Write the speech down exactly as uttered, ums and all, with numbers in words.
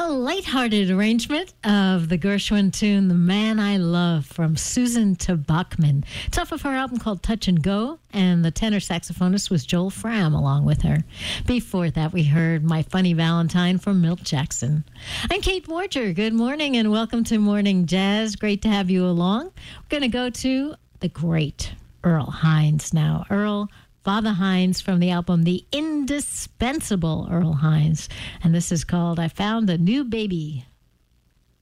A lighthearted arrangement of the Gershwin tune, The Man I Love, from Susan to Bachman. It's off of her album called Touch and Go, and the tenor saxophonist was Joel Fram along with her. Before that, we heard My Funny Valentine from Milt Jackson. I'm Kate Warger. Good morning and welcome to Morning Jazz. Great to have you along. We're going to go to the great Earl Hines now. Earl Father Hines from the album The Indispensable Earl Hines. And this is called I Found a New Baby.